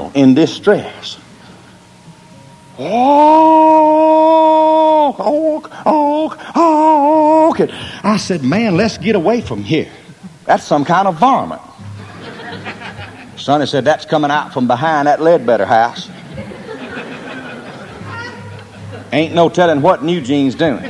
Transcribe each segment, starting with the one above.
in distress. Honk, honk, honk, honk. And I said, man, let's get away from here. That's some kind of varmint. Sonny said, that's coming out from behind that Ledbetter house. Ain't no telling what Eugene's doing.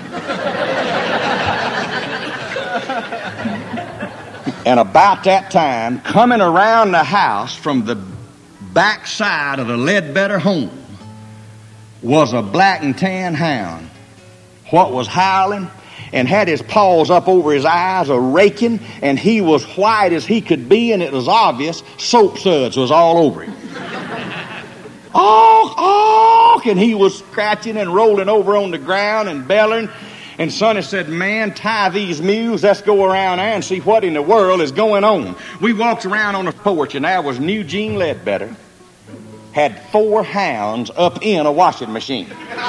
And about that time, coming around the house from the back side of the Ledbetter home was a black and tan hound. What was howling and had his paws up over his eyes, a-raking, and he was white as he could be, and it was obvious soap suds was all over him. Honk, honk, and he was scratching and rolling over on the ground and bellowing. And Sonny said, man, tie these mules. Let's go around there and see what in the world is going on. We walked around on the porch, and there was Eugene Ledbetter. Had 4 hounds up in a washing machine.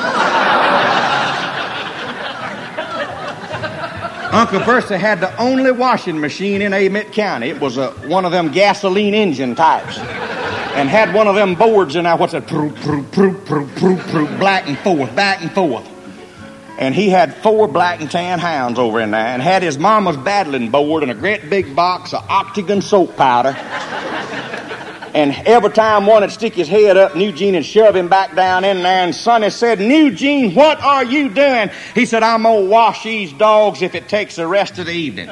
Uncle Percy had the only washing machine in Amite County. It was one of them gasoline engine types. And had one of them boards in there, what's that? Proo, proo, proo, proo, proo, proo, back and forth. And he had 4 black and tan hounds over in there, and had his mama's battling board and a great big box of Octagon soap powder. And every time one would stick his head up, Eugene would shove him back down in there. And Sonny said, Eugene, what are you doing? He said, I'm going to wash these dogs if it takes the rest of the evening.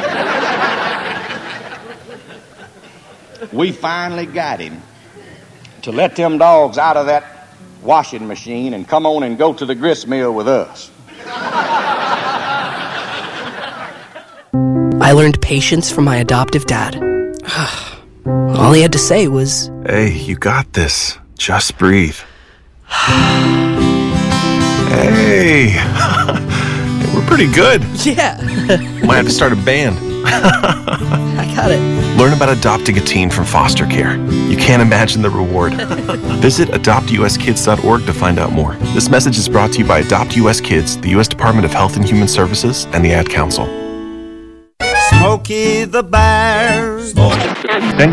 We finally got him to let them dogs out of that washing machine and come on and go to the grist mill with us. I learned patience from my adoptive dad. All he had to say was, hey, you got this. Just breathe. Hey, we're pretty good. Yeah. Might have to start a band. I got it. Learn about adopting a teen from foster care. You can't imagine the reward. Visit adoptuskids.org to find out more. This message is brought to you by Adopt US Kids, the U.S. Department of Health and Human Services, and the Ad Council. Smokey the Bear. Send